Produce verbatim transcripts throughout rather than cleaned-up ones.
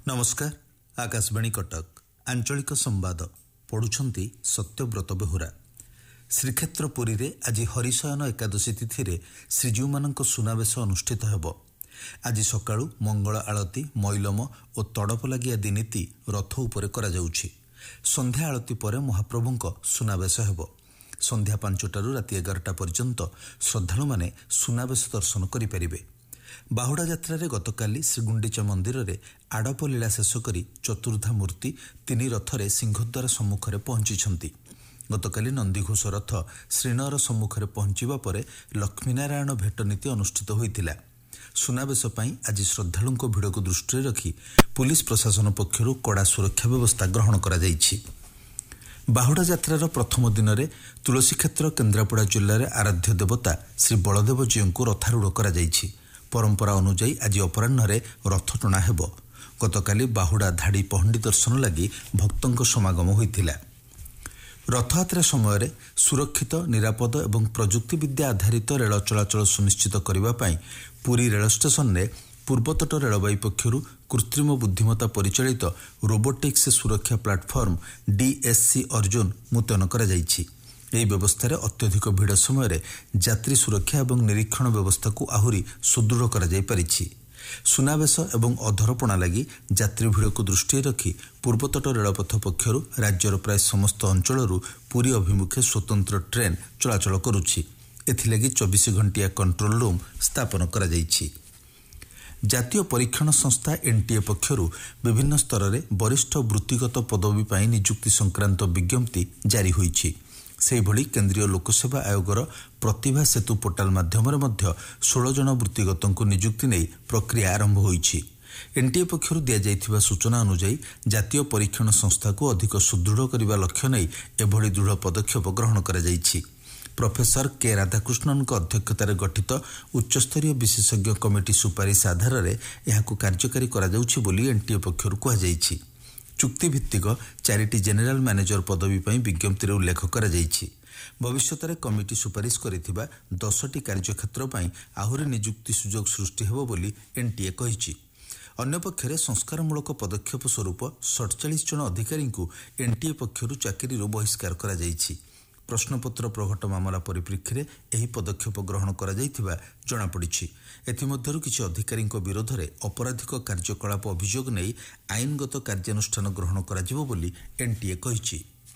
नमस्कार। आकाशवाणी कटक आंचलिक संवाद पढ़ुछंती सत्यव्रत बेहुरा। श्रीक्षेत्र पुरी रे आज हरिशयन एकादशी तिथि रे श्रीजीव मानक सुनावेश अनुष्ठित हेबो। आज सकाळु मंगल आळती मैलम और तड़प लगी आदि नीति रथ उपरे करा जाउछि। संध्या आळती परे महाप्रभुंक सुनावेश हेबो। संध्या पांचटारू राति एगारटा पर्यंत श्रद्धालु माने सुनावेश दर्शन करि परिबे। बाहुड़ा यात्रा रे गतकाली श्रीगुंडीचा मंदिर रे आड़प लीला शेष करी चतुर्धा मूर्ति तीन रथरे सिंहद्वार सम्मुखरे पहुंची। गतकाली नंदीघोष रथ श्रीनगर सम्मुखरे पहुंचीबा परे लक्ष्मीनारायण भेट नीति अनुष्ठित होइतिला। सुनावेश पई आज श्रद्धालुंको भिड़ को दृष्टि रखी पुलिस प्रशासन पक्षरु कड़ा सुरक्षा व्यवस्था ग्रहण करा जाइछि। बाहुड़ा यात्रार प्रथम दिन में तुलसी क्षेत्र केन्द्रापड़ा जिले में आराध्य देवता श्री बलदेव जीव को रथारूढ़ करा जाइछि। परंपरा अनुजाई आज अपराह्न रथ टणा हेब। गतकाली बाहुड़ा धाड़ी पहंडी दर्शन लगी भक्तों समागम होइतिला। रथयात्रा समय सुरक्षित निरापद एवं प्रजुक्ति विद्या आधारित रेल चलाचल सुनिश्चित करने पाई पुरी रेल स्टेशन में पूर्वतट रेलवाई पक्षरु कृत्रिम बुद्धिमत्ता परिचालित रोबोटिक्स सुरक्षा प्लाटफर्म डीएससी अर्जुन मुतयन करा जाइछि। ଏହି ବ୍ୟବସ୍ଥାରେ ଅତ୍ୟଧିକ ଭିଡ଼ ସମୟରେ ଯାତ୍ରୀ ସୁରକ୍ଷା ଏବଂ ନିରୀକ୍ଷଣ ବ୍ୟବସ୍ଥାକୁ ଆହୁରି ସୁଦୃଢ଼ କରାଯାଇପାରିଛି। ସୁନାବେଶ ଏବଂ ଅଧରପଣା ଲାଗି ଯାତ୍ରୀ ଭିଡ଼କୁ ଦୃଷ୍ଟିରେ ରଖି ପୂର୍ବତଟ ରେଳପଥ ପକ୍ଷରୁ ରାଜ୍ୟର ପ୍ରାୟ ସମସ୍ତ ଅଞ୍ଚଳରୁ ପୁରୀ ଅଭିମୁଖେ ସ୍ୱତନ୍ତ୍ର ଟ୍ରେନ୍ ଚଳାଚଳ କରୁଛି। ଏଥିଲାଗି ଚବିଶ ଘଣ୍ଟିଆ କଣ୍ଟ୍ରୋଲ ରୁମ୍ ସ୍ଥାପନ କରାଯାଇଛି। ଜାତୀୟ ପରୀକ୍ଷଣ ସଂସ୍ଥା ଏନ୍ଟିଏ ପକ୍ଷରୁ ବିଭିନ୍ନ ସ୍ତରରେ ବରିଷ୍ଠ ବୃତ୍ତିଗତ ପଦବୀ ପାଇଁ ନିଯୁକ୍ତି ସଂକ୍ରାନ୍ତ ବିଜ୍ଞପ୍ତି ଜାରି ହୋଇଛି। ସେହିଭଳି କେନ୍ଦ୍ରୀୟ ଲୋକସେବା ଆୟୋଗର ପ୍ରତିଭା ସେତୁ ପୋର୍ଟାଲ ମାଧ୍ୟମରେ ମଧ୍ୟ ଷୋହଳ ଜଣ ବୃତ୍ତିଗତଙ୍କୁ ନିଯୁକ୍ତି ନେଇ ପ୍ରକ୍ରିୟା ଆରମ୍ଭ ହୋଇଛି। ଏନ୍ଟିଏ ପକ୍ଷରୁ ଦିଆଯାଇଥିବା ସୂଚନା ଅନୁଯାୟୀ ଜାତୀୟ ପରୀକ୍ଷଣ ସଂସ୍ଥାକୁ ଅଧିକ ସୁଦୃଢ଼ କରିବା ଲକ୍ଷ୍ୟ ନେଇ ଏଭଳି ଦୃଢ଼ ପଦକ୍ଷେପ ଗ୍ରହଣ କରାଯାଇଛି। ପ୍ରଫେସର କେ ରାଧାକୃଷ୍ଣନଙ୍କ ଅଧ୍ୟକ୍ଷତାରେ ଗଠିତ ଉଚ୍ଚସ୍ତରୀୟ ବିଶେଷଜ୍ଞ କମିଟି ସୁପାରିଶ ଆଧାରରେ ଏହାକୁ କାର୍ଯ୍ୟକାରୀ କରାଯାଉଛି ବୋଲି ଏନ୍ଟିଏ ପକ୍ଷରୁ କୁହାଯାଇଛି। ଚୁକ୍ତିଭିତ୍ତିକ ଚାରିଟି ଜେନେରାଲ ମ୍ୟାନେଜର ପଦବୀ ପାଇଁ ବିଜ୍ଞପ୍ତିରେ ଉଲ୍ଲେଖ କରାଯାଇଛି। ଭବିଷ୍ୟତରେ କମିଟି ସୁପାରିଶ କରିଥିବା ଦଶଟି କାର୍ଯ୍ୟକ୍ଷେତ୍ର ପାଇଁ ଆହୁରି ନିଯୁକ୍ତି ସୁଯୋଗ ସୃଷ୍ଟି ହେବ ବୋଲି ଏନ୍ଟିଏ କହିଛି। ଅନ୍ୟପକ୍ଷରେ ସଂସ୍କାରମୂଳକ ପଦକ୍ଷେପ ସ୍ୱରୂପ ସତଚାଳିଶ ଜଣ ଅଧିକାରୀଙ୍କୁ ଏନ୍ଟିଏ ପକ୍ଷରୁ ଚାକିରିରୁ ବହିଷ୍କାର କରାଯାଇଛି। ପ୍ରଶ୍ନପତ୍ର ପ୍ରଘଟ ମାମଲା ପରିପ୍ରେକ୍ଷୀରେ ଏହି ପଦକ୍ଷେପ ଗ୍ରହଣ କରାଯାଇଥିବା ଜଣାପଡ଼ିଛି। ଏଥିମଧ୍ୟରୁ କିଛି ଅଧିକାରୀଙ୍କ ବିରୋଧରେ ଅପରାଧିକ କାର୍ଯ୍ୟକଳାପ ଅଭିଯୋଗ ନେଇ ଆଇନଗତ କାର୍ଯ୍ୟାନୁଷ୍ଠାନ ଗ୍ରହଣ କରାଯିବ ବୋଲି ଏନ୍ଟିଏ କହିଛି।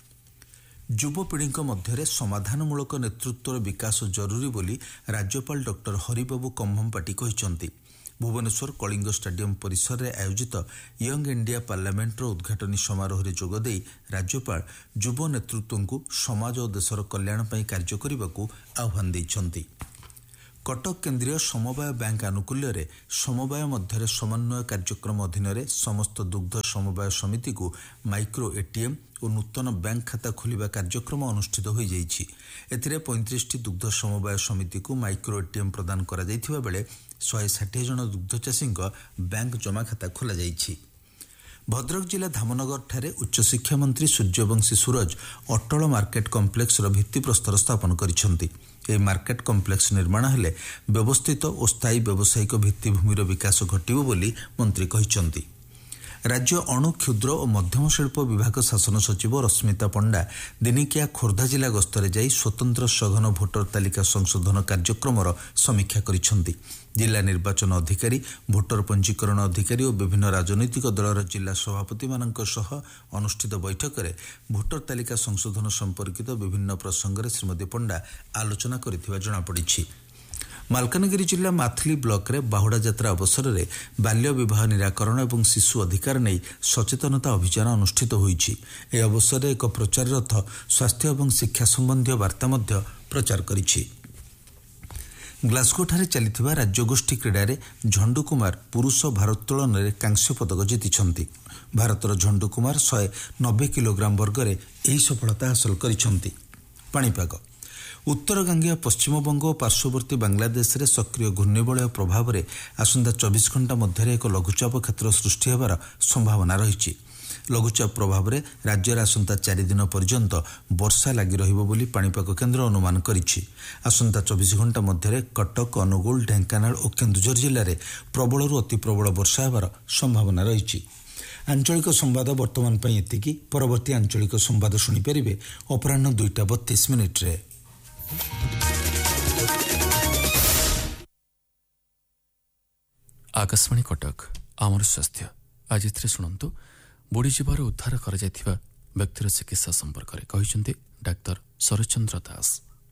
ଯୁବପିଢ଼ିଙ୍କ ମଧ୍ୟରେ ସମାଧାନମୂଳକ ନେତୃତ୍ୱର ବିକାଶ ଜରୁରୀ ବୋଲି ରାଜ୍ୟପାଳ ଡକ୍ଟର ହରିବାବୁ କମ୍ଭମପାଟି କହିଛନ୍ତି। ଭୁବନେଶ୍ୱର କଳିଙ୍ଗ ଷ୍ଟାଡିୟମ ପରିସରରେ ଆୟୋଜିତ ୟଙ୍ଗ ଇଣ୍ଡିଆ ପାର୍ଲାମେଣ୍ଟର ଉଦ୍ଘାଟନୀ ସମାରୋହରେ ଯୋଗଦେଇ ରାଜ୍ୟପାଳ ଯୁବ ନେତୃତ୍ୱଙ୍କୁ ସମାଜ ଓ ଦେଶର କଲ୍ୟାଣ ପାଇଁ କାର୍ଯ୍ୟ କରିବାକୁ ଆହ୍ୱାନ ଦେଇଛନ୍ତି। କଟକ କେନ୍ଦ୍ରୀୟ ସମବାୟ ବ୍ୟାଙ୍କ ଆନୁକୂଲ୍ୟରେ ସମବାୟ ମଧ୍ୟରେ ସମନ୍ୱୟ କାର୍ଯ୍ୟକ୍ରମ ଅଧୀନରେ ସମସ୍ତ ଦୁଗ୍ଧ ସମବାୟ ସମିତିକୁ ମାଇକ୍ରୋ ଏଟିଏମ୍ ଓ ନୂତନ ବ୍ୟାଙ୍କ ଖାତା ଖୋଲିବା କାର୍ଯ୍ୟକ୍ରମ ଅନୁଷ୍ଠିତ ହୋଇଯାଇଛି। ଏଥିରେ ପଇଁତିରିଶଟି ଦୁଗ୍ଧ ସମବାୟ ସମିତିକୁ ମାଇକ୍ରୋ ଏଟିଏମ୍ ପ୍ରଦାନ କରାଯାଇଥିବା ବେଳେ ଶହେ ଷାଠିଏ ଜଣ ଦୁଗ୍ଧ ଚାଷୀଙ୍କ ବ୍ୟାଙ୍କ ଜମାଖାତା ଖୋଲାଯାଇଛି। ଭଦ୍ରକ ଜିଲ୍ଲା ଧାମନଗରଠାରେ ଉଚ୍ଚଶିକ୍ଷା ମନ୍ତ୍ରୀ ସୂର୍ଯ୍ୟବଂଶୀ ସୁରଜ ଅଟଳ ମାର୍କେଟ କମ୍ପ୍ଲେକ୍ସର ଭିତ୍ତିପ୍ରସ୍ତର ସ୍ଥାପନ କରିଛନ୍ତି। ଏହି ମାର୍କେଟ କମ୍ପ୍ଲେକ୍ସ ନିର୍ମାଣ ହେଲେ ବ୍ୟବସ୍ଥିତ ଓ ସ୍ଥାୟୀ ବ୍ୟବସାୟିକ ଭିତ୍ତିଭୂମିର ବିକାଶ ଘଟିବ ବୋଲି ମନ୍ତ୍ରୀ କହିଛନ୍ତି। ରାଜ୍ୟ ଅଣୁ କ୍ଷୁଦ୍ର ଓ ମଧ୍ୟମ ଶିଳ୍ପ ବିଭାଗ ଶାସନ ସଚିବ ରଶ୍ମିତା ପଣ୍ଡା ଦିନିକିଆ ଖୋର୍ଦ୍ଧା ଜିଲ୍ଲା ଗସ୍ତରେ ଯାଇ ସ୍ୱତନ୍ତ୍ର ସଘନ ଭୋଟର ତାଲିକା ସଂଶୋଧନ କାର୍ଯ୍ୟକ୍ରମର ସମୀକ୍ଷା କରିଛନ୍ତି। ଜିଲ୍ଲା ନିର୍ବାଚନ ଅଧିକାରୀ, ଭୋଟର ପଞ୍ଜୀକରଣ ଅଧିକାରୀ ଓ ବିଭିନ୍ନ ରାଜନୈତିକ ଦଳର ଜିଲ୍ଲା ସଭାପତିମାନଙ୍କ ସହ ଅନୁଷ୍ଠିତ ବୈଠକରେ ଭୋଟର ତାଲିକା ସଂଶୋଧନ ସମ୍ପର୍କିତ ବିଭିନ୍ନ ପ୍ରସଙ୍ଗରେ ଶ୍ରୀମତୀ ପଣ୍ଡା ଆଲୋଚନା କରିଥିବା ଜଣାପଡ଼ିଛି। ମାଲକାନଗିରି ଜିଲ୍ଲା ମାଥିଲି ବ୍ଲକରେ ବାହୁଡ଼ା ଯାତ୍ରା ଅବସରରେ ବାଲ୍ୟ ବିବାହ ନିରାକରଣ ଏବଂ ଶିଶୁ ଅଧିକାର ନେଇ ସଚେତନତା ଅଭିଯାନ ଅନୁଷ୍ଠିତ ହୋଇଛି। ଏହି ଅବସରରେ ଏକ ପ୍ରଚାର ରଥ ସ୍ୱାସ୍ଥ୍ୟ ଏବଂ ଶିକ୍ଷା ସମ୍ବନ୍ଧୀୟ ବାର୍ତ୍ତା ମଧ୍ୟ ପ୍ରଚାର କରିଛି। ଗ୍ଲାସଗୋଠାରେ ଚାଲିଥିବା ରାଜ୍ୟଗୋଷ୍ଠୀ କ୍ରୀଡ଼ାରେ ଝଣ୍ଡୁ କୁମାର ପୁରୁଷ ଭାରୋତ୍ତୋଳନରେ କାଂସ୍ୟ ପଦକ ଜିତିଛନ୍ତି। ଭାରତର ଝଣ୍ଡୁ କୁମାର ଶହେ ନବେ କିଲୋଗ୍ରାମ ବର୍ଗରେ ଏହି ସଫଳତା ହାସଲ କରିଛନ୍ତି। ପାଣିପାଗ ଉତ୍ତର ଗାଙ୍ଗେୟ ପଶ୍ଚିମବଙ୍ଗ ଓ ପାର୍ଶ୍ୱବର୍ତ୍ତୀ ବାଂଲାଦେଶରେ ସକ୍ରିୟ ଘୂର୍ଣ୍ଣିବଳୟ ପ୍ରଭାବରେ ଆସନ୍ତା ଚବିଶ ଘଣ୍ଟା ମଧ୍ୟରେ ଏକ ଲଘୁଚାପ କ୍ଷେତ୍ର ସୃଷ୍ଟି ହେବାର ସମ୍ଭାବନା ରହିଛି। ଲଘୁଚାପ ପ୍ରଭାବରେ ରାଜ୍ୟରେ ଆସନ୍ତା ଚାରିଦିନ ପର୍ଯ୍ୟନ୍ତ ବର୍ଷା ଲାଗି ରହିବ ବୋଲି ପାଣିପାଗ କେନ୍ଦ୍ର ଅନୁମାନ କରିଛି। ଆସନ୍ତା ଚବିଶ ଘଣ୍ଟା ମଧ୍ୟରେ କଟକ, ଅନୁଗୁଳ, ଢେଙ୍କାନାଳ ଓ କେନ୍ଦୁଝର ଜିଲ୍ଲାରେ ପ୍ରବଳରୁ ଅତି ପ୍ରବଳ ବର୍ଷା ହେବାର ସମ୍ଭାବନା ରହିଛି। ଆଞ୍ଚଳିକ ସମ୍ବାଦ ବର୍ତ୍ତମାନ ପାଇଁ ଏତିକି। ପରବର୍ତ୍ତୀ ଆଞ୍ଚଳିକ ସମ୍ବାଦ ଶୁଣିପାରିବେ ଅପରାହ୍ନ ଦୁଇଟା ବତିଶ ମିନିଟ୍ରେ। ଆକାଶବାଣୀ କଟକ ଆମର ସ୍ୱାସ୍ଥ୍ୟ। ଆଜି ଏଥିରେ ଶୁଣନ୍ତୁ, ବୁଡ଼ିଯିବାରୁ ଉଦ୍ଧାର କରାଯାଇଥିବା ବ୍ୟକ୍ତିର ଚିକିତ୍ସା ସମ୍ପର୍କରେ କହିଛନ୍ତି ଡାକ୍ତର ଶରତଚନ୍ଦ୍ର ଦାସ।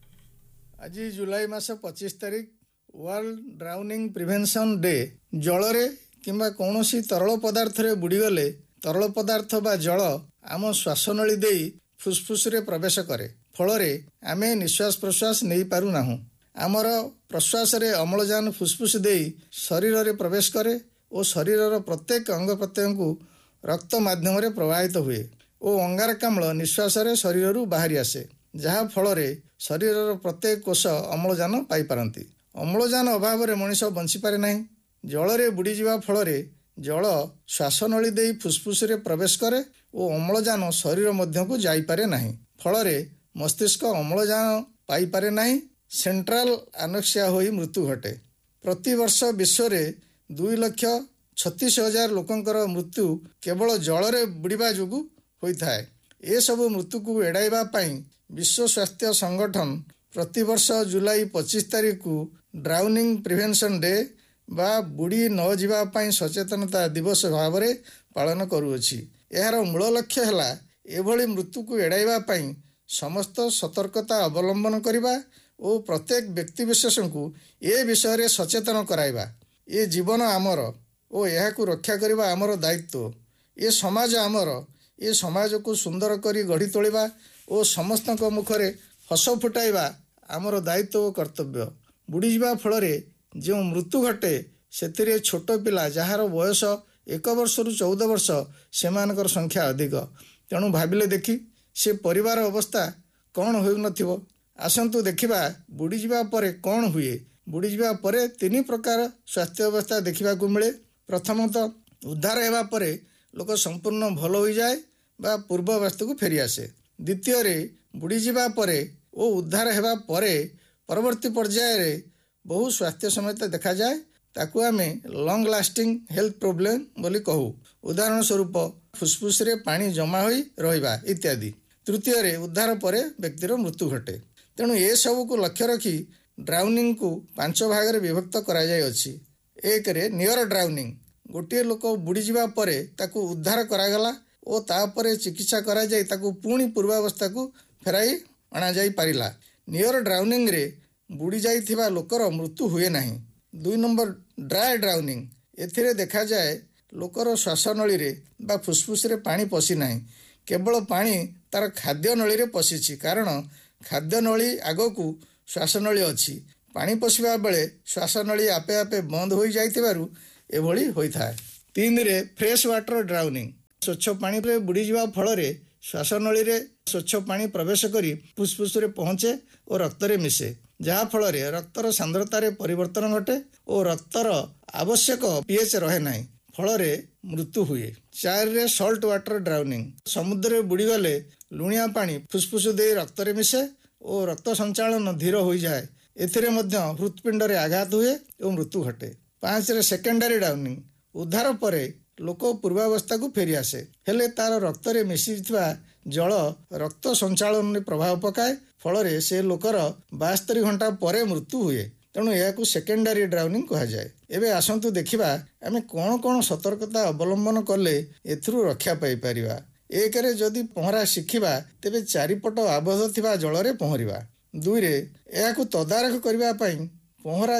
ଆଜି ଜୁଲାଇ ମାସ ପଚିଶ ତାରିଖ ୱାର୍ଲଡ ଡ୍ରାଉନିଂ ପ୍ରିଭେନ୍ସନ୍ ଡେ। ଜଳରେ କିମ୍ବା କୌଣସି ତରଳ ପଦାର୍ଥରେ ବୁଡ଼ିଗଲେ ତରଳ ପଦାର୍ଥ ବା ଜଳ ଆମ ଶ୍ୱାସନଳୀ ଦେଇ ଫୁସ୍ଫୁସ୍ରେ ପ୍ରବେଶ କରେ, ଫଳରେ ଆମେ ନିଶ୍ୱାସ ପ୍ରଶ୍ୱାସ ନେଇପାରୁନାହୁଁ। ଆମର ପ୍ରଶ୍ୱାସରେ ଅମ୍ଳଜାନ ଫୁସ୍ଫୁସ୍ ଦେଇ ଶରୀରରେ ପ୍ରବେଶ କରେ ଓ ଶରୀରର ପ୍ରତ୍ୟେକ ଅଙ୍ଗ ପ୍ରତ୍ୟଙ୍ଗକୁ ରକ୍ତ ମାଧ୍ୟମରେ ପ୍ରବାହିତ ହୁଏ ଓ ଅଙ୍ଗାରକାମ୍ଳ ନିଶ୍ୱାସରେ ଶରୀରରୁ ବାହାରି ଆସେ, ଯାହା ଫଳରେ ଶରୀରର ପ୍ରତ୍ୟେକ କୋଷ ଅମ୍ଳଜାନ ପାଇପାରନ୍ତି। ଅମ୍ଳଜାନ ଅଭାବରେ ମଣିଷ ବଞ୍ଚିପାରେ ନାହିଁ। ଜଳରେ ବୁଡ଼ିଯିବା ଫଳରେ ଜଳ ଶ୍ୱାସନଳୀ ଦେଇ ଫୁସ୍ଫୁସ୍ରେ ପ୍ରବେଶ କରେ ଓ ଅମ୍ଳଜାନ ଶରୀର ମଧ୍ୟକୁ ଯାଇପାରେ ନାହିଁ, ଫଳରେ ମସ୍ତିଷ୍କ ଅମ୍ଳଜାନ ପାଇପାରେ ନାହିଁ। ସେଣ୍ଟ୍ରାଲ ଆନକ୍ସିଆ ହୋଇ ମୃତ୍ୟୁ ଘଟେ। ପ୍ରତିବର୍ଷ ବିଶ୍ୱରେ ଦୁଇ ଲକ୍ଷ ଛତିଶ ହଜାର ଲୋକଙ୍କର ମୃତ୍ୟୁ କେବଳ ଜଳରେ ବୁଡ଼ିବା ଯୋଗୁଁ ହୋଇଥାଏ। ଏସବୁ ମୃତ୍ୟୁକୁ ଏଡ଼ାଇବା ପାଇଁ ବିଶ୍ୱ ସ୍ୱାସ୍ଥ୍ୟ ସଂଗଠନ ପ୍ରତିବର୍ଷ ଜୁଲାଇ ପଚିଶ ତାରିଖକୁ ଡ୍ରାଉନିଂ ପ୍ରିଭେନ୍ସନ୍ ଡେ ବା ବୁଡ଼ି ନ ଯିବା ପାଇଁ ସଚେତନତା ଦିବସ ଭାବରେ ପାଳନ କରୁଅଛି। ଏହାର ମୂଳ ଲକ୍ଷ୍ୟ ହେଲା ଏଭଳି ମୃତ୍ୟୁକୁ ଏଡ଼ାଇବା ପାଇଁ ସମସ୍ତ ସତର୍କତା ଅବଲମ୍ବନ କରିବା ଓ ପ୍ରତ୍ୟେକ ବ୍ୟକ୍ତିବିଶେଷଙ୍କୁ ଏ ବିଷୟରେ ସଚେତନ କରାଇବା। ଏ ଜୀବନ ଆମର ଓ ଏହାକୁ ରକ୍ଷା କରିବା ଆମର ଦାୟିତ୍ୱ। ଏ ସମାଜ ଆମର, ଏ ସମାଜକୁ ସୁନ୍ଦର କରି ଗଢ଼ି ତୋଳିବା ଓ ସମସ୍ତଙ୍କ ମୁଖରେ ହସ ଫୁଟାଇବା ଆମର ଦାୟିତ୍ୱ ଓ କର୍ତ୍ତବ୍ୟ। ବୁଡ଼ିଯିବା ଫଳରେ ଯେଉଁ ମୃତ୍ୟୁ ଘଟେ ସେଥିରେ ଛୋଟ ପିଲା ଯାହାର ବୟସ ଏକ ବର୍ଷରୁ ଚଉଦ ବର୍ଷ ସେମାନଙ୍କର ସଂଖ୍ୟା ଅଧିକ। ତେଣୁ ଭାବିଲେ ଦେଖି ସେ ପରିବାର ଅବସ୍ଥା କ'ଣ ହେଉନଥିବ। ଆସନ୍ତୁ ଦେଖିବା ବୁଡ଼ିଯିବା ପରେ କ'ଣ ହୁଏ। ବୁଡ଼ିଯିବା ପରେ ତିନି ପ୍ରକାର ସ୍ୱାସ୍ଥ୍ୟ ଅବସ୍ଥା ଦେଖିବାକୁ ମିଳେ। ପ୍ରଥମତଃ, ଉଦ୍ଧାର ହେବା ପରେ ଲୋକ ସମ୍ପୂର୍ଣ୍ଣ ଭଲ ହୋଇଯାଏ ବା ପୂର୍ବ ଅବସ୍ଥାକୁ ଫେରିଆସେ। ଦ୍ୱିତୀୟରେ, ବୁଡ଼ିଯିବା ପରେ ଓ ଉଦ୍ଧାର ହେବା ପରେ ପରବର୍ତ୍ତୀ ପର୍ଯ୍ୟାୟରେ ବହୁ ସ୍ୱାସ୍ଥ୍ୟ ସମସ୍ୟା ଦେଖାଯାଏ। ତାକୁ ଆମେ ଲଙ୍ଗ ଲାଷ୍ଟିଂ ହେଲ୍ଥ ପ୍ରୋବ୍ଲେମ୍ ବୋଲି କହୁ। ଉଦାହରଣ ସ୍ୱରୂପ ଫୁସ୍ଫୁସ୍ରେ ପାଣି ଜମା ହୋଇ ରହିବା ଇତ୍ୟାଦି। ତୃତୀୟରେ, ଉଦ୍ଧାର ପରେ ବ୍ୟକ୍ତିର ମୃତ୍ୟୁ ଘଟେ। ତେଣୁ ଏସବୁକୁ ଲକ୍ଷ୍ୟ ରଖି ଡ୍ରାଉନିଂକୁ ପାଞ୍ଚ ଭାଗରେ ବିଭକ୍ତ କରାଯାଇଅଛି। ଏକରେ, ନିୟର ଡ୍ରାଉନିଂ। ଗୋଟିଏ ଲୋକ ବୁଡ଼ିଯିବା ପରେ ତାକୁ ଉଦ୍ଧାର କରାଗଲା ଓ ତାପରେ ଚିକିତ୍ସା କରାଯାଇ ତାକୁ ପୁଣି ପୂର୍ବାବସ୍ଥାକୁ ଫେରାଇ ଅଣାଯାଇପାରିଲା। ନିୟର ଡ୍ରାଉନିଂରେ ବୁଡ଼ି ଯାଇଥିବା ଲୋକର ମୃତ୍ୟୁ ହୁଏ ନାହିଁ। ଦୁଇ ନମ୍ବର, ଡ୍ରାଏ ଡ୍ରାଉନିଂ। ଏଥିରେ ଦେଖାଯାଏ ଲୋକର ଶ୍ୱାସନଳୀରେ ବା ଫୁସ୍ଫୁସ୍ରେ ପାଣି ପଶି ନାହିଁ, କେବଳ ପାଣି ତାର ଖାଦ୍ୟ ନଳୀରେ ପଶିଛି। କାରଣ ଖାଦ୍ୟନଳୀ ଆଗକୁ ଶ୍ୱାସନଳୀ ଅଛି। ପାଣି ପଶିବା ବେଳେ ଶ୍ୱାସନଳୀ ଆପେ ଆପେ ବନ୍ଦ ହୋଇଯାଇଥିବାରୁ ଏଭଳି ହୋଇଥାଏ। ତିନିରେ, ଫ୍ରେଶ୍ ୱାଟର ଡ୍ରାଉନିଂ। ସ୍ୱଚ୍ଛ ପାଣିରେ ବୁଡ଼ିଯିବା ଫଳରେ ଶ୍ୱାସନଳୀରେ ସ୍ୱଚ୍ଛ ପାଣି ପ୍ରବେଶ କରି ଫୁସ୍ଫୁସ୍ରେ ପହଞ୍ଚେ ଓ ରକ୍ତରେ ମିଶେ, ଯାହାଫଳରେ ରକ୍ତର ସାନ୍ଦ୍ରତାରେ ପରିବର୍ତ୍ତନ ଘଟେ ଓ ରକ୍ତର ଆବଶ୍ୟକ ପିଏଚ୍ ରହେ ନାହିଁ, ଫଳରେ ମୃତ୍ୟୁ ହୁଏ। ଚାରିରେ, ସଲ୍ଟ ୱାଟର ଡ୍ରାଉନିଂ। ସମୁଦ୍ରରେ ବୁଡ଼ିଗଲେ ଲୁଣିଆ ପାଣି ଫୁସ୍ଫୁସ୍ ଦେଇ ରକ୍ତରେ ମିଶେ ଓ ରକ୍ତ ସଞ୍ଚାଳନ ଧୀର ହୋଇଯାଏ। ଏଥିରେ ମଧ୍ୟ ହୃତ୍ପିଣ୍ଡରେ ଆଘାତ ହୁଏ ଓ ମୃତ୍ୟୁ ଘଟେ। ପାଞ୍ଚରେ, ସେକେଣ୍ଡାରୀ ଡ୍ରାଉନିଂ। ଉଦ୍ଧାର ପରେ ଲୋକ ପୂର୍ବାବସ୍ଥାକୁ ଫେରିଆସେ, ହେଲେ ତାର ରକ୍ତରେ ମିଶିଥିବା ଜଳ ରକ୍ତ ସଞ୍ଚାଳନରେ ପ୍ରଭାବ ପକାଏ, ଫଳରେ ସେ ଲୋକର ବାସ୍ତରି ଘଣ୍ଟା ପରେ ମୃତ୍ୟୁ ହୁଏ। ତେଣୁ ଏହାକୁ ସେକେଣ୍ଡାରୀ ଡ୍ରାଉନିଂ କୁହାଯାଏ। ଏବେ ଆସନ୍ତୁ ଦେଖିବା ଆମେ କ'ଣ କ'ଣ ସତର୍କତା ଅବଲମ୍ବନ କଲେ ଏଥିରୁ ରକ୍ଷା ପାଇପାରିବା। ଏକରେ, ଯଦି ପହଁରା ଶିଖିବା ତେବେ ଚାରିପଟ ଆବଦ୍ଧ ଥିବା ଜଳରେ ପହଁରିବା। ଦୁଇରେ, ଏହାକୁ ତଦାରଖ କରିବା ପାଇଁ ପହଁରା